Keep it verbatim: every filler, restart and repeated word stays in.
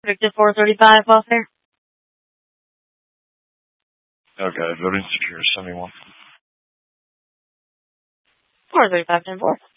Victor four thirty-five, welfare. Okay, voting secure, seventy-one. four thirty-five, ten four.